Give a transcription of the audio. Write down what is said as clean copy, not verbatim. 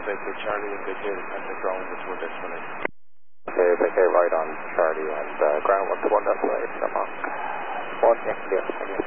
Vacay Charlie and Vacay contact ground with 1 destination. Okay, Vacay right on Charlie and ground with 1 destination. 1 India.